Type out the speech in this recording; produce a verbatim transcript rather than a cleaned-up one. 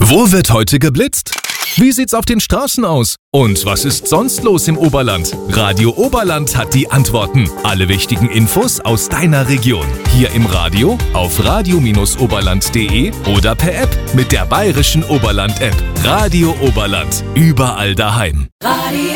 Wo wird heute geblitzt? Wie sieht's auf den Straßen aus? Und was ist sonst los im Oberland? Radio Oberland hat die Antworten. Alle wichtigen Infos aus deiner Region. Hier im Radio, auf radio oberland punkt de oder per App mit der bayerischen Oberland-App. Radio Oberland. Überall daheim. Radio